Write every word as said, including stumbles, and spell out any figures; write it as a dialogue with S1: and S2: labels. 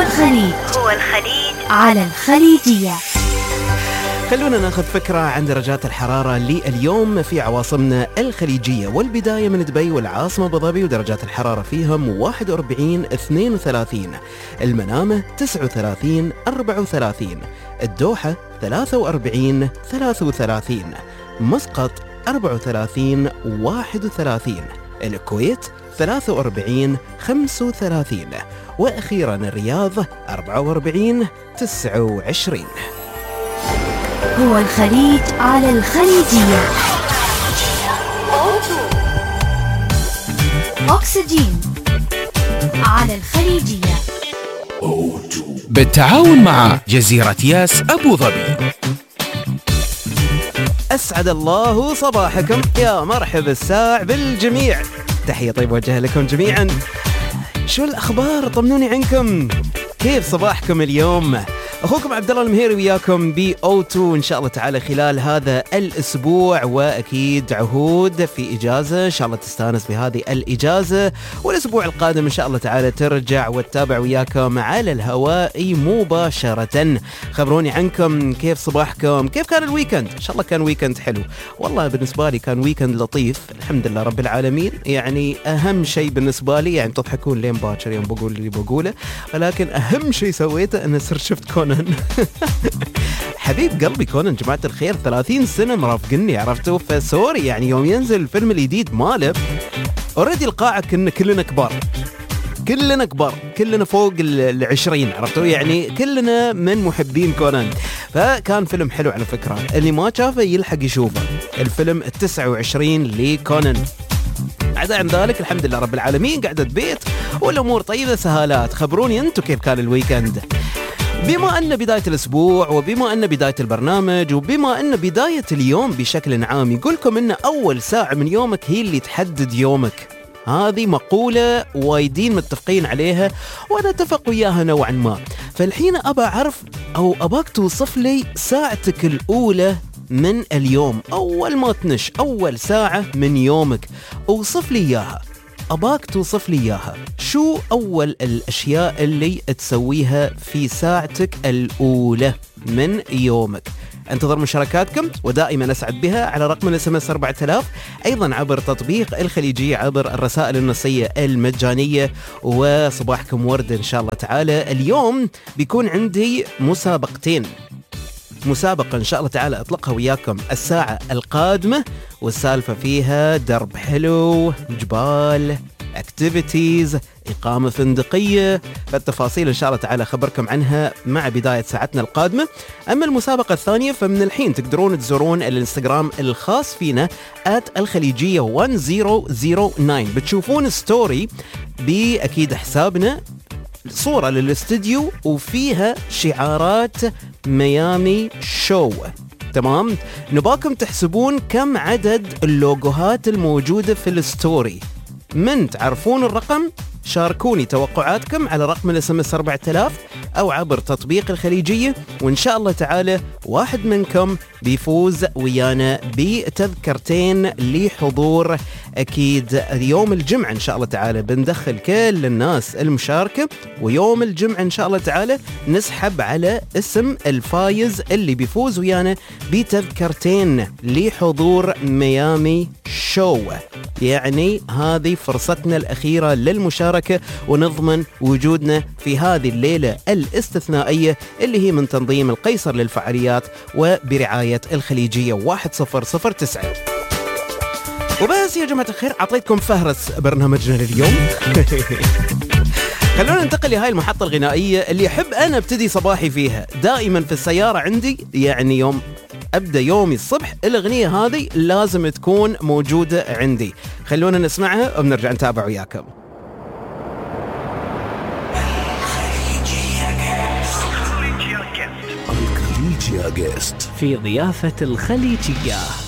S1: الخليج هو الخليج على الخليجية.
S2: خلونا ناخذ فكرة عن درجات الحرارة لليوم في عواصمنا الخليجية، والبداية من دبي والعاصمة أبو ظبي ودرجات الحرارة فيهم واحد وأربعين اثنين وثلاثين، المنامة تسعة وثلاثين أربعة وثلاثين، الدوحة ثلاثة وأربعين ثلاثة وثلاثين، مسقط أربعة وثلاثين واحد وثلاثين، الكويت ثلاثة وأربعين خمسة وثلاثين، وأخيرا الرياض أربعة وأربعين تسعة وعشرين.
S1: هو الخليج على الخليجية. أكسجين على الخليجية
S3: بالتعاون مع جزيرة ياس أبو ظبي.
S2: أسعد الله صباحكم، يا مرحب الساع بالجميع، تحية طيب وجه لكم جميعا. شو الأخبار؟ طمنوني عنكم، كيف صباحكم اليوم؟ أخوكم عبد الله المهيري وياكم بي أو تو إن شاء الله تعالى خلال هذا الأسبوع، وأكيد عهود في إجازة إن شاء الله تستانس بهذه الإجازة، والأسبوع القادم إن شاء الله تعالى ترجع وتتابع وياكم على الهواء مباشرة. خبروني عنكم، كيف صباحكم؟ كيف كان الويكند؟ إن شاء الله كان ويكند حلو. والله بالنسبة لي كان ويكند لطيف الحمد لله رب العالمين. يعني أهم شيء بالنسبة لي، يعني تضحكون لين باكر يوم بقول اللي بقوله، ولكن أهم شيء سويته أن صرت شفت كونان. حبيب قلبي كونان جماعة الخير، ثلاثين سنة مرافقني عرفتوا، فسوري يعني يوم ينزل الفيلم الجديد ماله اوريدي القاعة كنا كلنا كبار، كلنا كبار، كلنا فوق العشرين عرفتوا، يعني كلنا من محبين كونان. فكان فيلم حلو على فكرة، اللي ما شافه يلحق يشوفه، الفيلم التسعة وعشرين لكونان. عدا عن ذلك الحمد لله رب العالمين قعدت بيت والأمور طيبة سهالات. خبروني أنتم كيف كان الويكند؟ بما أن بداية الأسبوع، وبما أن بداية البرنامج، وبما أن بداية اليوم بشكل عام، يقولكم أن أول ساعة من يومك هي اللي تحدد يومك. هذه مقولة وايدين متفقين عليها وأنا أتفق وياها نوعا ما. فالحين أبا أعرف أو أباك توصف لي ساعتك الأولى من اليوم، أول ما تنش أول ساعة من يومك أوصف لي إياها، أباك توصف لي إياها. شو أول الأشياء اللي تسويها في ساعتك الأولى من يومك؟ انتظر مشاركاتكم ودائما أسعد بها على رقم الاس ام اس أربعة آلاف، أيضا عبر تطبيق الخليجية عبر الرسائل النصية المجانية. وصباحكم ورد إن شاء الله تعالى. اليوم بيكون عندي مسابقتين، مسابقة إن شاء الله تعالى أطلقها وياكم الساعة القادمة، والسالفة فيها درب حلو، جبال، اكتيفيتيز، إقامة فندقية. فالتفاصيل إن شاء الله تعالى خبركم عنها مع بداية ساعتنا القادمة. أما المسابقة الثانية فمن الحين تقدرون تزورون الانستغرام الخاص فينا آت الخليجية واحد صفر صفر تسعة، بتشوفون ستوري بأكيد حسابنا، صورة للاستديو وفيها شعارات ميامي شو. تمام، نباكم تحسبون كم عدد اللوجوهات الموجودة في الستوري. من تعرفون الرقم شاركوني توقعاتكم على رقم الاس ام اس أربعة آلاف او عبر تطبيق الخليجية، وان شاء الله تعالى واحد منكم بيفوز ويانا بتذكرتين لحضور اكيد يوم الجمعة ان شاء الله تعالى. بندخل كل الناس المشاركة، ويوم الجمعة ان شاء الله تعالى نسحب على اسم الفايز اللي بيفوز ويانا بتذكرتين لحضور ميامي شو. يعني هذه فرصتنا الأخيرة للمشاركة ونضمن وجودنا في هذه الليلة الاستثنائية اللي هي من تنظيم القيصر للفعاليات وبرعاية الخليجية واحد صفر صفر تسعة. وبس يا جماعة الخير، عطيتكم فهرس برنامجنا لليوم. خلونا ننتقل لهاي المحطة الغنائية اللي أحب أنا ابتدي صباحي فيها دائما في السيارة عندي. يعني يوم أبدأ يومي الصبح الأغنية هذه لازم تكون موجودة عندي. خلونا نسمعها وبنرجع نتابع وياكم.
S3: الخليجية جيست في ضيافة الخليجية.